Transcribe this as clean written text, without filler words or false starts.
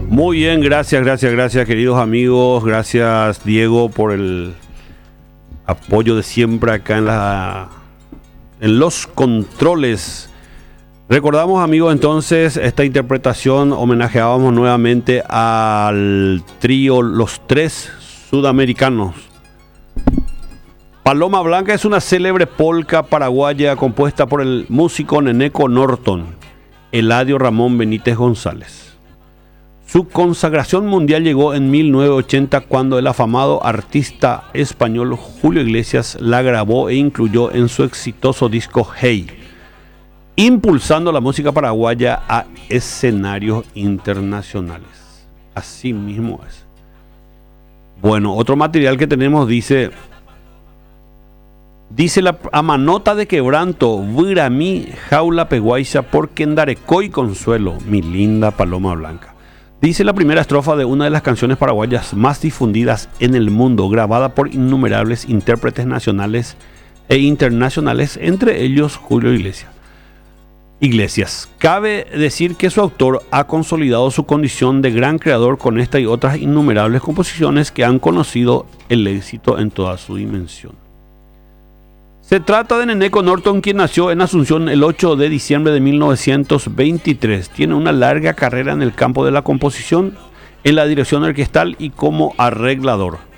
Muy bien, gracias, queridos amigos. Gracias, Diego, por el apoyo de siempre acá en los controles. Recordamos, amigos, entonces, esta interpretación homenajeábamos nuevamente al trío Los Tres Sudamericanos. Paloma Blanca es una célebre polca paraguaya compuesta por el músico Neneco Norton, Eladio Ramón Benítez González. Su consagración mundial llegó en 1980 cuando el afamado artista español Julio Iglesias la grabó e incluyó en su exitoso disco Hey, impulsando la música paraguaya a escenarios internacionales. Así mismo es. Bueno, otro material que tenemos dice la amanota de quebranto, Viramí, jaula peguaiza, porque endarecoy consuelo, mi linda Paloma Blanca. Dice la primera estrofa de una de las canciones paraguayas más difundidas en el mundo, grabada por innumerables intérpretes nacionales e internacionales, entre ellos Julio Iglesias. Cabe decir que su autor ha consolidado su condición de gran creador con esta y otras innumerables composiciones que han conocido el éxito en toda su dimensión. Se trata de Neneco Norton, quien nació en Asunción el 8 de diciembre de 1923. Tiene una larga carrera en el campo de la composición, en la dirección orquestal y como arreglador.